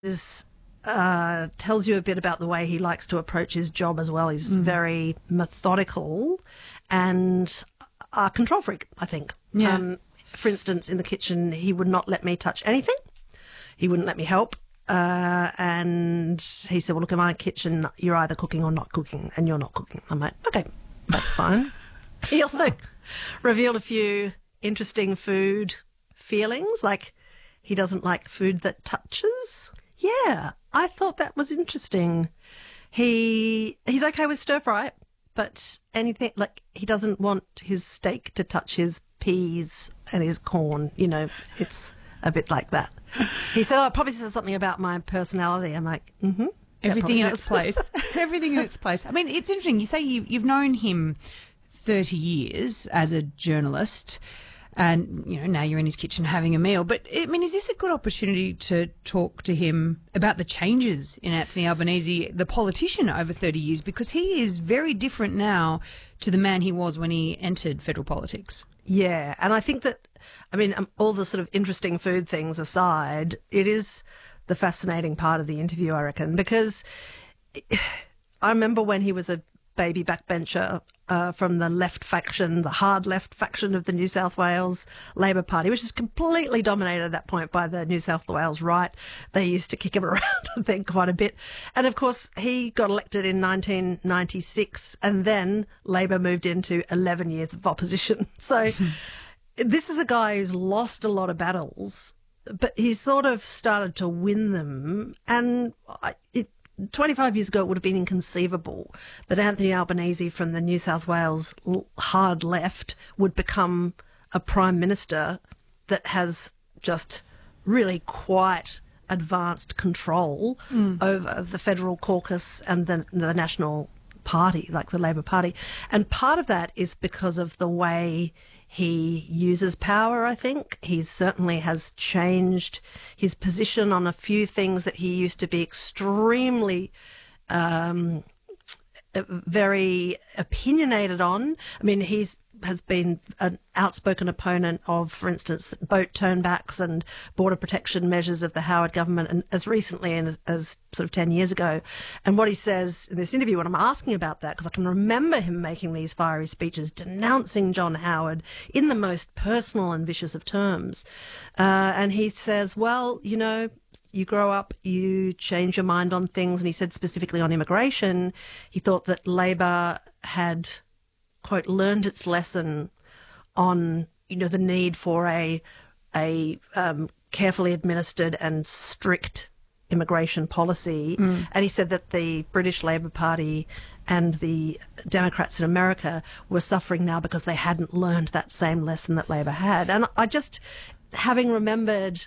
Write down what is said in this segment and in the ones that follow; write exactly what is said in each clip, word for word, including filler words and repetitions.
This uh, tells you a bit about the way he likes to approach his job as well. He's mm. very methodical and a control freak, I think. Yeah. Um, for instance, in the kitchen, he would not let me touch anything. He wouldn't let me help. Uh, and he said, well, look, in my kitchen, you're either cooking or not cooking, and you're not cooking. I'm like, okay, that's fine. He also revealed a few interesting food feelings, like he doesn't like food that touches. Yeah, I thought that was interesting. He he's okay with stir fry, but anything, like he doesn't want his steak to touch his peas and his corn. You know, it's a bit like that. He said, oh, it probably says something about my personality. I'm like, mm-hmm. Everything in its place. Everything in its place. I mean, it's interesting. You say you, you've known him thirty years as a journalist, and, you know, now you're in his kitchen having a meal. But, I mean, is this a good opportunity to talk to him about the changes in Anthony Albanese, the politician, over thirty years? Because he is very different now to the man he was when he entered federal politics. Yeah, and I think that, I mean, um, all the sort of interesting food things aside, it is the fascinating part of the interview, I reckon, because I remember when he was a baby backbencher uh, from the left faction, the hard left faction of the New South Wales Labor Party, which is completely dominated at that point by the New South Wales right. They used to kick him around, I think, quite a bit. And, of course, he got elected in nineteen ninety-six, and then Labor moved into eleven years of opposition. So this is a guy who's lost a lot of battles, but he's sort of started to win them. And it, twenty-five years ago, it would have been inconceivable that Anthony Albanese from the New South Wales hard left would become a prime minister that has just really quite advanced control mm. over the federal caucus and the, the National Party, like the Labor Party. And part of that is because of the way he uses power, I think. He certainly has changed his position on a few things that he used to be extremely um, very opinionated on. I mean, he's has been an outspoken opponent of, for instance, boat turnbacks and border protection measures of the Howard government, and as recently as, as sort of ten years ago. And what he says in this interview, when I'm asking about that, because I can remember him making these fiery speeches denouncing John Howard in the most personal and vicious of terms. Uh, and he says, well, you know, you grow up, you change your mind on things. And he said specifically on immigration, he thought that Labor had, quote, learned its lesson on, you know, the need for a a um, carefully administered and strict immigration policy. Mm. And he said that the British Labor Party and the Democrats in America were suffering now because they hadn't learned that same lesson that Labor had. And I just, having remembered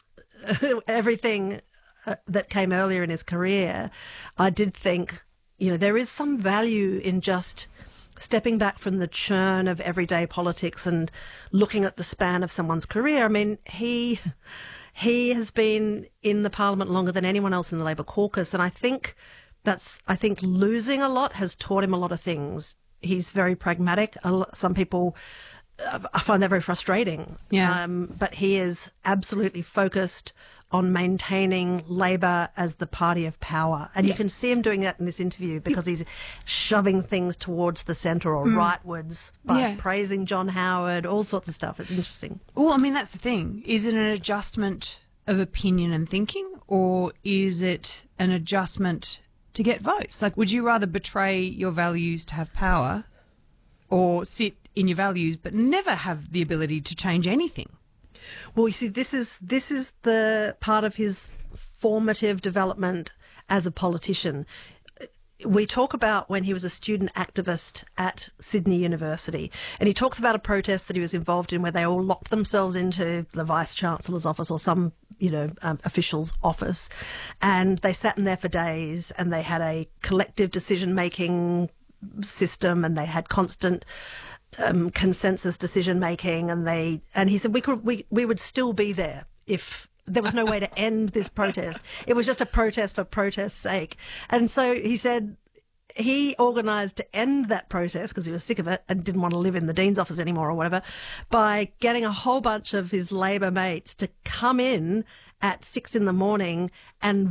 everything uh, that came earlier in his career, I did think, you know, there is some value in just stepping back from the churn of everyday politics and looking at the span of someone's career. I mean, he he has been in the parliament longer than anyone else in the Labor caucus, and I think that's I think losing a lot has taught him a lot of things. He's very pragmatic. Some people uh, I find that very frustrating. Yeah. Um, but he is absolutely focused on maintaining Labor as the party of power. And yeah. you can see him doing that in this interview because he's shoving things towards the centre or mm. rightwards by yeah. praising John Howard, all sorts of stuff. It's interesting. Well, I mean, that's the thing. Is it an adjustment of opinion and thinking, or is it an adjustment to get votes? Like, would you rather betray your values to have power, or sit in your values but never have the ability to change anything? Well, you see, this is this is the part of his formative development as a politician. We talk about when he was a student activist at Sydney University, and he talks about a protest that he was involved in where they all locked themselves into the Vice-Chancellor's office or some, you know, um, official's office, and they sat in there for days, and they had a collective decision-making system, and they had constant Um, consensus decision making, and they and he said we could we we would still be there if there was no way to end this protest. It was just a protest for protest's sake. And so he said he organised to end that protest because he was sick of it and didn't want to live in the Dean's office anymore or whatever, by getting a whole bunch of his Labor mates to come in at six in the morning and